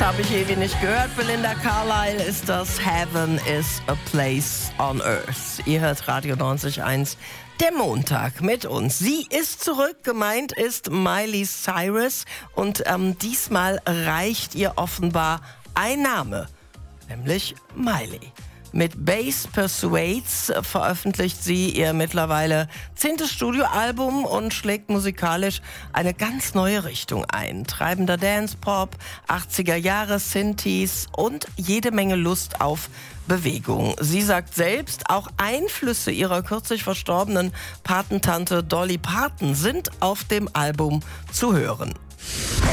habe ich ewig nicht gehört. Belinda Carlisle ist das. Heaven is a place on earth. Ihr hört Radio 90.1. Der Montag mit uns. Sie ist zurück, gemeint ist Miley Cyrus. Und diesmal reicht ihr offenbar ein Name, nämlich Miley. Mit Bass Persuades veröffentlicht sie ihr mittlerweile 10. Studioalbum und schlägt musikalisch eine ganz neue Richtung ein. Treibender Dance-Pop, 80er Jahre Synthes und jede Menge Lust auf Bewegung. Sie sagt selbst, auch Einflüsse ihrer kürzlich verstorbenen Patentante Dolly Parton sind auf dem Album zu hören.